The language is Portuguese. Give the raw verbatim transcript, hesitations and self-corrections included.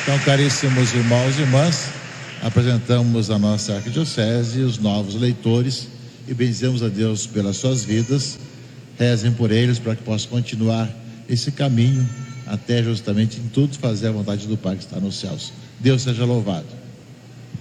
Então, caríssimos irmãos e irmãs, apresentamos a nossa arquidiocese e os novos leitores e bendizemos a Deus pelas suas vidas. Rezem por eles para que possam continuar esse caminho até justamente em tudo fazer a vontade do Pai que está nos céus. Deus seja louvado.